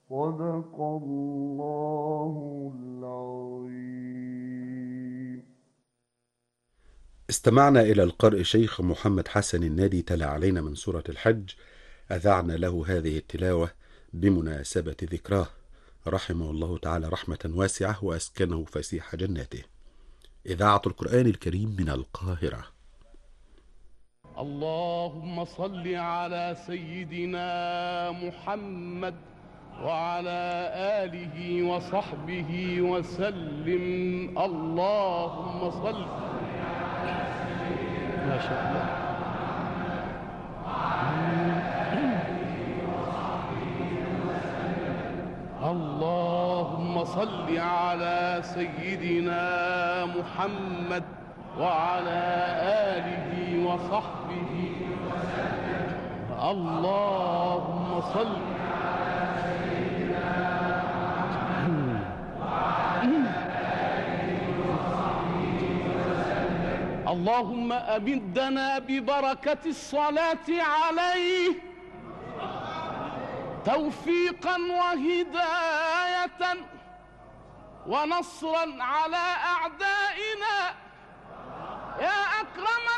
صدق الله العظيم. استمعنا إلى القارئ شيخ محمد حسن النادي تلا علينا من سورة الحج. أذعنا له هذه التلاوة بمناسبة ذكراه، رحمه الله تعالى رحمة واسعة وأسكنه فسيح جناته. إذاعة القرآن الكريم من القاهرة. اللهم صل على سيدنا محمد وعلى آله وصحبه وسلم. اللهم صل. ما شاء الله. اللهم صل على سيدنا محمد وعلى آله وصحبه وسلم. اللهم صل على سيدنا محمد وعلى آله وصحبه وسلم. اللهم أمدنا ببركة الصلاة عليه توفيقا وهداية ونصرا على أعدائنا يا أكرم